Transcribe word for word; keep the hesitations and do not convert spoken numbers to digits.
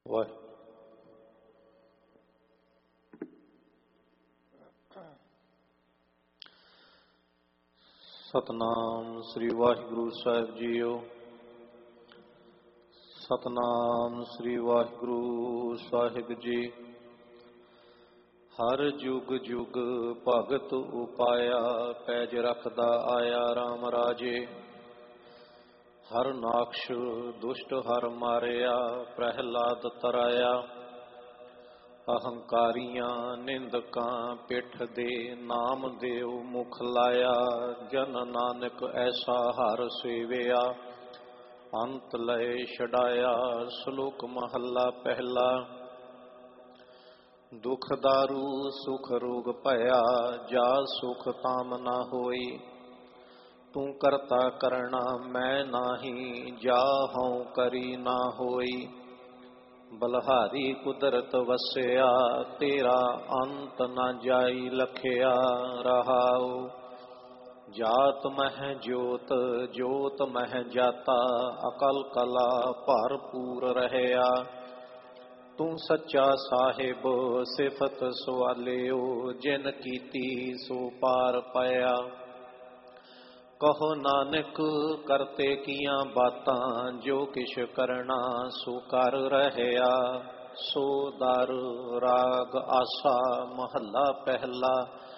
ਵਾਹਿਗੁਰੂ। ਸਤਨਾਮ ਸ੍ਰੀ ਵਾਹਿਗੁਰੂ ਸਾਹਿਬ JIO. Satnam ਸ੍ਰੀ ਵਾਹਿਗੁਰੂ ਸਾਹਿਬ ਜੀ। ਹਰ ਜੁਗ ਜੁਗ ਭਗਤ ਉਪਾਇਆ, ਪੈਜ ਰਖਦਾ ਆਇਆ RAM ਰਾਜੇ। ਹਰ ਨਾਕਸ਼ ਦੁਸ਼ਟ ਹਰ ਮਾਰਿਆ, ਪ੍ਰਹਿਲਾਦ ਤਰਾਇਆ। ਅਹੰਕਾਰੀਆਂ ਨਿੰਦਕਾਂ ਪਿੱਠ ਦੇ, ਨਾਮ ਦੇਵ ਮੁਖ ਲਾਇਆ। ਜਨ ਨਾਨਕ ਐਸਾ ਹਰ ਸੇਵਿਆ, ਅੰਤ ਲਏ ਛਡਾਇਆ। ਸ਼ਲੋਕ ਮਹੱਲਾ ਪਹਿਲਾ। ਦੁਖ ਦਾਰੂ ਸੁਖ ਰੋਗ ਭਇਆ, ਜਾ ਸੁਖ ਤਾਮ ਨਾ ਹੋਈ। ਤੂੰ ਕਰਤਾ ਕਰਣਾ ਮੈਂ ਨਾਹੀ, ਜਾ ਹਉ ਕਰੀ ਨਾ ਹੋਈ। ਬਲਹਾਰੀ ਕੁਦਰਤ ਵਸਿਆ, ਤੇਰਾ ਅੰਤ ਨਾ ਜਾਈ ਲਖਿਆ। ਰਹਾਉ ਜਾਤ ਮਹਿ ਜੋਤ, ਜੋਤ ਮਹਿ ਜਾਤਾ। ਅਕਲ ਕਲਾ ਭਰਪੂਰ ਰਹਿਆ। ਤੂੰ ਸੱਚਾ ਸਾਹਿਬ ਸਿਫਤ ਸਵਾਲਿਓ, ਜਿਨ ਕੀਤੀ ਸੋ ਪਾਰ ਪਾਇਆ। ਕਹੋ ਨਾਨਕ ਕਰਤੇ ਕੀਆਂ ਬਾਤਾਂ, ਜੋ ਕਿਛ ਕਰਨਾ ਸੋ ਕਰ ਰਹਿਆ। ਸੋ ਦਰ ਰਾਗ ਆਸਾ ਮਹੱਲਾ ਪਹਿਲਾ।